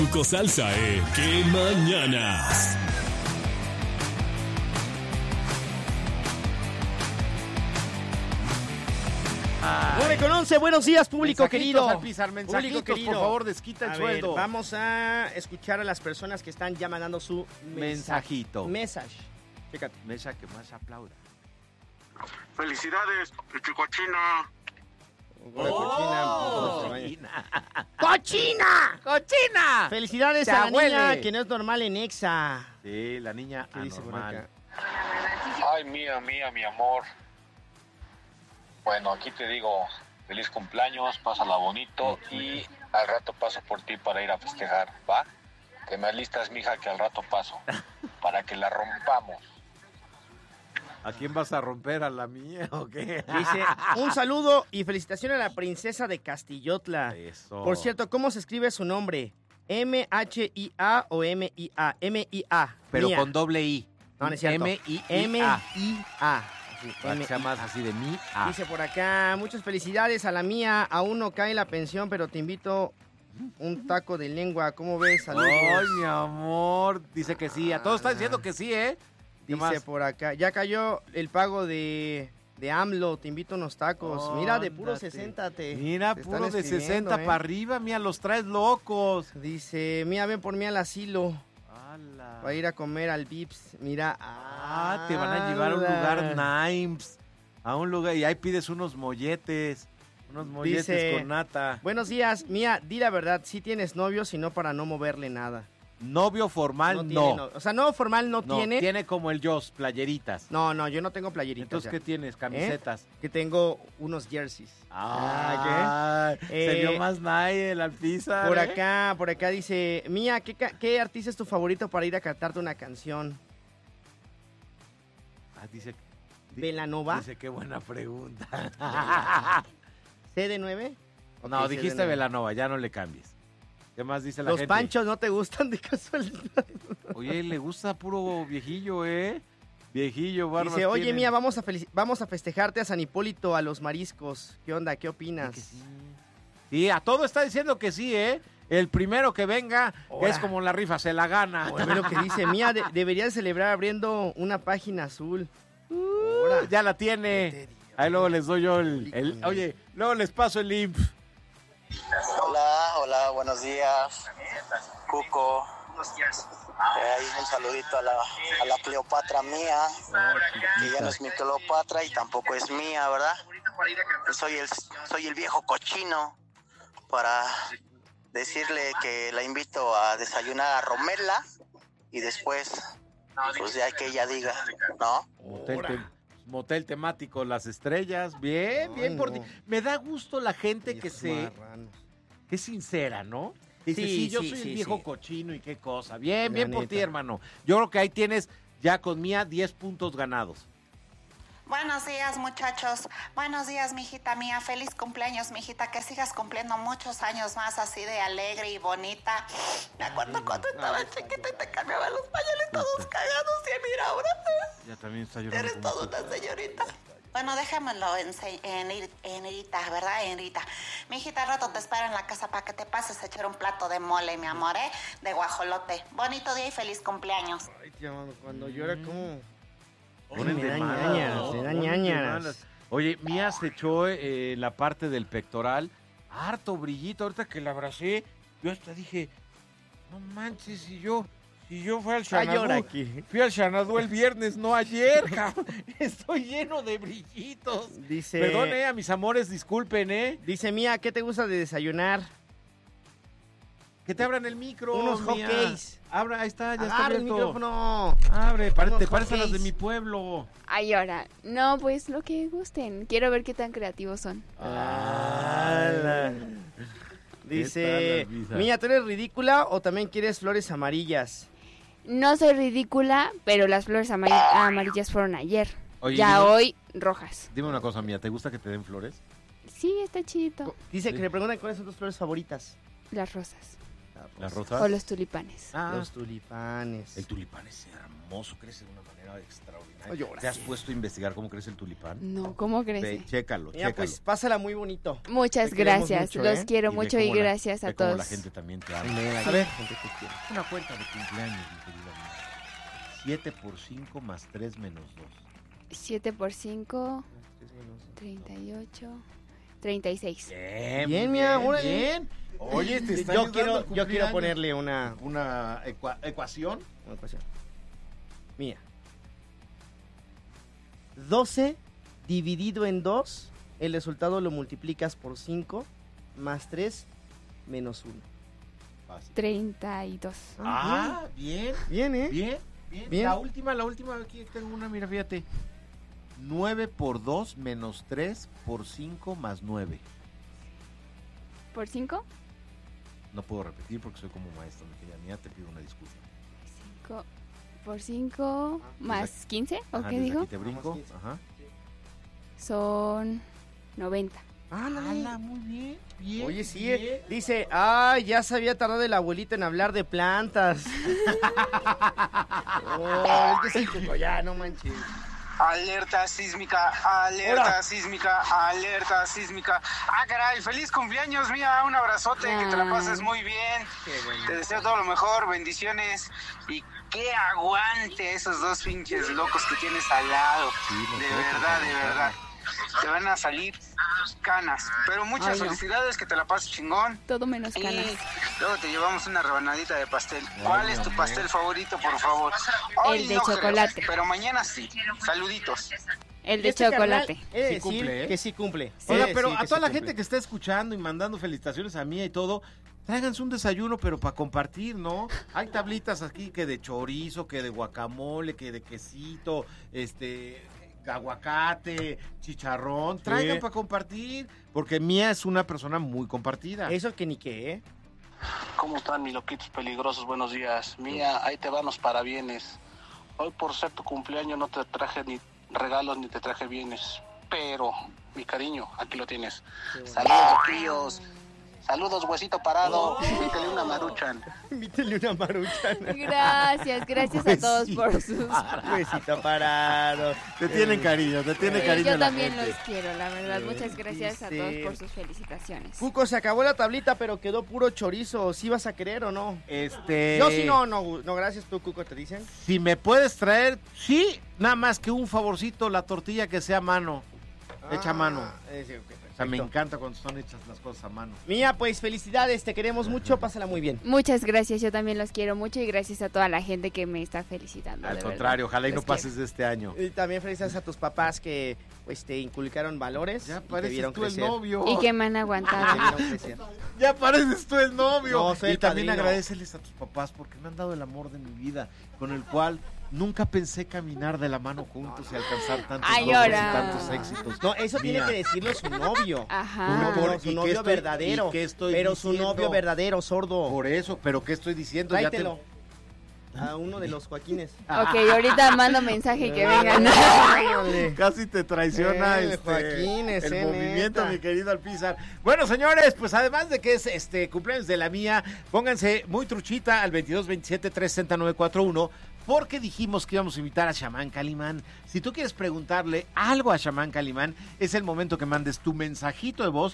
Salsa, ¡qué mañanas! 9:11, buenos días, público querido. Público querido, por favor, desquita el sueldo. Ver, vamos a escuchar a las personas que están ya mandando su mensajito. Message. Fíjate. Mesa que más aplauda. ¡Felicidades, Chicochina! ¡Cochina! Felicidades Se a la huele. niña que no es normal en Exa. Sí, la niña ¿Qué dice por anormal. acá? Ay, mía, mi amor. Bueno, aquí te digo, feliz cumpleaños, pásala bonito y al rato paso por ti para ir a festejar, ¿va? Que me alistas, mija, que al rato paso, para que la rompamos. ¿A quién vas a romper? ¿A la mía o qué? Dice, un saludo y felicitación a la princesa de Castillotla. Eso. Por cierto, ¿cómo se escribe su nombre? ¿M-H-I-A o M-I-A? M-I-A. Pero Mía. con doble I. No, no es cierto. M-I-A. M-I-A. Sí, Para que sea más así de mí. A. Dice por acá, muchas felicidades a la mía. Aún no cae la pensión, pero te invito un taco de lengua. ¿Cómo ves? Saludos. Ay, mi amor. Dice que sí. A todos están diciendo que sí, ¿eh? ¿Qué Dice más? por acá, ya cayó el pago de AMLO. Te invito a unos tacos. Mira, de puro Óndate. 60 Mira, te puro están de escribiendo, 60 para arriba, mía, los traes locos. Dice, mía, ven por mí al asilo. ¡Hala! Va a ir a comer al Vips. Mira. Te van a llevar a un lugar Nimes. A un lugar, y ahí pides unos molletes. Unos molletes Dice, con nata. Buenos días, mía, di la verdad. Si tienes novio, sino para no moverle nada. Novio formal, tiene, no. O sea, no formal no No, tiene. tiene como el Joss, playeritas. No, yo no tengo playeritas. Entonces, ya. ¿qué tienes? Camisetas. Que tengo unos jerseys. ¿qué? Se vio más nice el alpizar. Por acá dice, Mía, ¿qué artista es tu favorito para ir a cantarte una canción? Dice. ¿Belanova? Dice, qué buena pregunta. ¿CD9? No, Ok, dijiste CD9. Belanova, ya no le cambies. ¿Qué más dice la Los gente? panchos no te gustan de casualidad. Oye, le gusta puro viejillo, ¿eh? Viejillo, barbas Dice, oye, tienen. Mía, vamos a festejarte a San Hipólito, a los mariscos. ¿Qué onda? ¿Qué opinas? Sí, a todo está diciendo que sí, ¿eh? El primero que venga Ahora. es como la rifa, se la gana. Oye, lo que dice, Mía, deberías celebrar abriendo una página azul. Ya la tiene. Ahí luego les doy yo oye, luego les paso el link. Hola, buenos días. Cuco. Un saludito a la Cleopatra mía, que ya no es mi Cleopatra y tampoco es mía, ¿verdad? Soy el viejo cochino para decirle que la invito a desayunar a Romela y después, pues ya que ella diga, ¿no? Motel temático, las estrellas. Bien, bien por ti. Me da gusto la gente que es sincera, ¿no? Dice, sí, yo soy el viejo cochino y qué cosa. Bien, bien por ti, hermano. Yo creo que ahí tienes ya con Mía 10 puntos ganados. Buenos días, muchachos. Buenos días, mijita mía. Feliz cumpleaños, mijita. Que sigas cumpliendo muchos años más así de alegre y bonita. Me acuerdo cuando estaba chiquita y te cambiaba los pañales todos cagados. Y mira, ahora Ya también está llorando. eres toda una señorita. Bueno, déjamelo en Irita, ¿verdad? En Irita. Mijita, al rato te espero en la casa para que te pases a echar un plato de mole, mi amor, ¿eh? De guajolote. Bonito día y feliz cumpleaños. Ay, tío, cuando llora como... Ponen me de da malas, ñañaras, ¿no? me da Ponen de ñañaras. malas. Oye, Mía se echó la parte del pectoral. Harto brillito. Ahorita que la abracé, yo hasta dije, no manches, si yo fui al llora Xanadu, aquí. fui al Xanadu el viernes, no ayer, cabrón. Estoy lleno de brillitos. Dice... Perdón, a mis amores, disculpen, Dice, Mía, ¿qué te gusta de desayunar? Que te abran el micro, Unos Mía. hotcakes. Abra, ahí está, ya está Agarra el abierto. micrófono. Abre, te Unos parecen las de hotcakes. mi pueblo. Ay, ahora. No, pues lo que gusten. Quiero ver qué tan creativos son. Dice, ¿Qué tal, Mía, ¿tú eres ridícula o también quieres flores amarillas? No soy ridícula, pero las flores amarillas fueron ayer. Oye, ya dime- hoy, rojas. Dime una cosa, Mía, ¿te gusta que te den flores? Sí, está chidito. Dice Sí. que le preguntan cuáles son tus flores favoritas. Las rosas. ¿Las rosas? O los tulipanes. Los tulipanes. El tulipán es hermoso, crece de una manera extraordinaria. Oye, ahora ¿Te has sí. puesto a investigar cómo crece el tulipán? No, ¿cómo crece? Ve, chécalo. Mira, pues pásala muy bonito. Muchas Te queremos gracias, mucho, los quiero ve mucho y cómo la- gracias a ve cómo todos. la gente también te ama. A A ver, gente que quiere. una cuenta de cumpleaños, mi querida amiga. 7 por 5 más 3 menos 2. 7 por 5, 38, 36. Bien, Bien, muy mira, órale. bien. Oye, te está Yo ayudando quiero, el yo quiero cumpleaños. ponerle una ecuación. ecuación. Mira. 12 dividido en 2, el resultado lo multiplicas por 5, más 3, menos 1. Fácil. 32. Ah, bien. Bien, ¿eh? Bien, bien. Bien. La última, aquí tengo una, mira, fíjate. 9 por 2 menos 3 por 5 más 9. ¿Por 5? No puedo repetir porque soy como maestro, mi querida mía, te pido una disculpa. 5 por 5 más 15, ¿o Ajá, qué desde digo? aquí te brinco. Ajá. Son 90. ¡Hala, muy bien! Bien. Oye, sí, bien. dice, ya se había tardado el abuelito en hablar de plantas. Es que sí, Cuco, ya, no manches. Alerta sísmica, alerta Hola. sísmica, alerta sísmica. Ah, caray, feliz cumpleaños, mía, un abrazote, que te la pases muy bien. Te deseo todo lo mejor, bendiciones y que aguante a esos dos pinches locos que tienes al lado. Sí, De nosotros, verdad, de nosotros. verdad. Te van a salir canas, pero muchas Ay, no. felicidades, que te la pases chingón. Todo menos Y canas. luego te llevamos una rebanadita de pastel. ¿Cuál es tu pastel favorito, por favor? Hoy El de no creo, chocolate. pero mañana sí. Saluditos. El de Este chocolate. carnal, he de Sí decir cumple, ¿eh? que sí cumple. Oiga, He de pero decir a que toda sí la cumple. gente que está escuchando y mandando felicitaciones a mí y todo, tráiganse un desayuno, pero para compartir, ¿no? Hay tablitas aquí que de chorizo, que de guacamole, que de quesito, aguacate, chicharrón. Traigan para compartir, porque Mía es una persona muy compartida. Eso que ni qué, ¿eh? ¿Cómo están mis loquitos peligrosos? Buenos días. Mía, ahí te van los parabienes. Hoy por ser tu cumpleaños no te traje ni regalos ni te traje bienes. Pero, mi cariño, aquí lo tienes. Saludos, tíos. Saludos, huesito parado. Invítale una maruchan. Invítale una maruchan. Gracias a todos por sus... Huesito parado. Te tienen cariño, te tiene cariño yo la también gente. los quiero, la verdad. Muchas gracias a dice- todos por sus felicitaciones. Cuco, se acabó la tablita, pero quedó puro chorizo. ¿Sí vas a querer o no? Yo sí, no, gracias tú, Cuco, te dicen. Si me puedes traer, sí, nada más que un favorcito, la tortilla que sea a mano, hecha a mano. Sí, ok, O sea, me perfecto. encanta cuando son hechas las cosas a mano. Mía, pues felicidades, te queremos mucho, pásala muy bien. Muchas gracias, yo también los quiero mucho y gracias a toda la gente que me está felicitando. Al de contrario, verdad. ojalá y no Los quiero. pases de este año. Y también felicidades a tus papás que pues te inculcaron valores. Ya y te pareces vieron tú el crecer. novio. Y que me han Te aguantado. vieron crecer. Ya pareces tú el novio. No, soy y el también padrino. agradeceles a tus papás porque me han dado el amor de mi vida, con el cual nunca pensé caminar de la mano juntos y alcanzar tantos Ay, logros y ahora. tantos éxitos. No, eso Mía. tiene que decirlo su novio. Ajá. No, Por- su ¿y novio qué estoy- verdadero. y qué estoy pero su diciendo? novio verdadero, sordo. Por eso, pero ¿qué estoy diciendo? Ya te- Tráetelo. A uno de los Joaquines. Ok, ahorita mando mensaje que vengan. Ándale. Casi te traiciona Joaquín, el ese movimiento, neta. mi querido Alpizar. Bueno, señores, pues además de que es cumpleaños de la mía, pónganse muy truchita al 2227-36941, porque dijimos que íbamos a invitar a Xamán Calimán. Si tú quieres preguntarle algo a Xamán Calimán, es el momento que mandes tu mensajito de voz,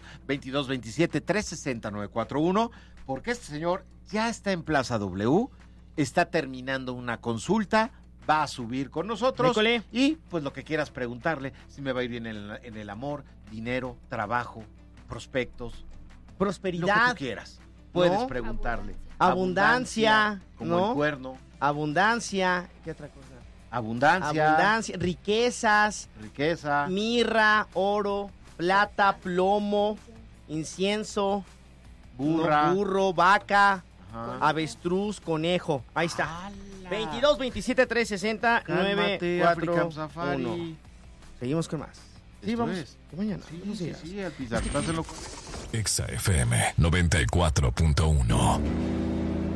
2227-360-941, porque este señor ya está en Plaza W, está terminando una consulta, va a subir con nosotros. École. Y pues lo que quieras preguntarle, si me va a ir bien en el amor, dinero, trabajo, prospectos, lo que Prosperidad, tú quieras. Puedes ¿no? preguntarle. Abundancia, como ¿no? el cuerno. abundancia, ¿qué otra cosa? Abundancia, Abundancia, riquezas, riqueza, mirra, oro, plata, plomo, incienso, burra. no, burro, vaca, Ajá. avestruz, conejo. Ahí está. ¡Hala! 22 27 360 Cálmate, African 941. Safari. Seguimos con más. Sí, Esto vamos. es. Mañana. Sí, Buenos sí, días. sí, Alpizar, pásenlo. Exa FM 94.1.